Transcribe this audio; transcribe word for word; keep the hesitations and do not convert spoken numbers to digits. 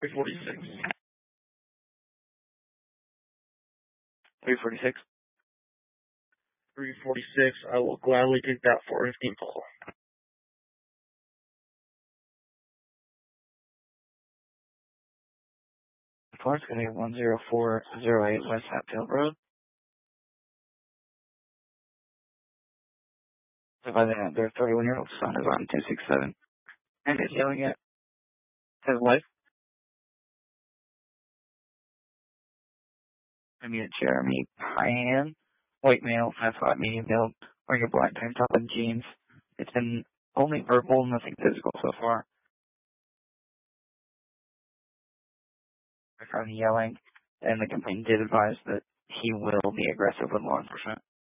three forty-six. three forty-six. three forty-six. I will gladly take that for fifteen pull. The car's going to be one zero four zero eight West Hatfield Road. So by then, their thirty-one-year-old son is on two six seven and is yelling at his wife. I mean, Jeremy Pyan, white male, five five, medium build, wearing a black tank top and jeans. It's been only verbal, nothing physical so far. They're kind of yelling, and the complainant did advise that he will be aggressive with law enforcement.